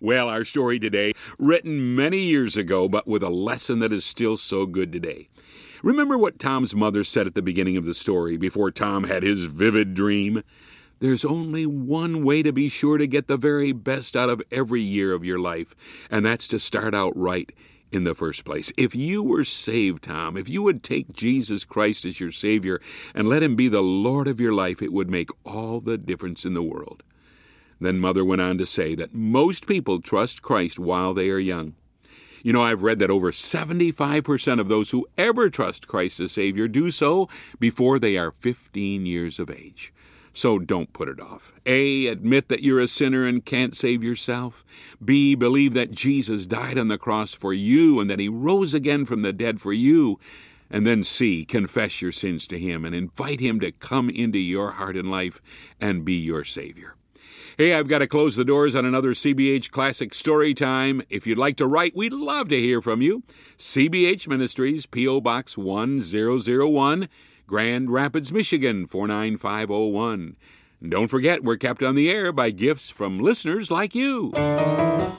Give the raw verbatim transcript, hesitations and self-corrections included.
Well, our story today, written many years ago, but with a lesson that is still so good today. Remember what Tom's mother said at the beginning of the story before Tom had his vivid dream? There's only one way to be sure to get the very best out of every year of your life, and that's to start out right in the first place. If you were saved, Tom, if you would take Jesus Christ as your Savior and let him be the Lord of your life, it would make all the difference in the world. Then Mother went on to say that most people trust Christ while they are young. You know, I've read that over seventy-five percent of those who ever trust Christ as Savior do so before they are fifteen years of age. So don't put it off. A, admit that you're a sinner and can't save yourself. B, believe that Jesus died on the cross for you and that he rose again from the dead for you. And then C, confess your sins to him and invite him to come into your heart and life and be your Savior. Hey, I've got to close the doors on another C B H Classic Story Time. If you'd like to write, we'd love to hear from you. C B H Ministries, P O. Box one thousand one, Grand Rapids, Michigan, four nine five oh one. And don't forget, we're kept on the air by gifts from listeners like you.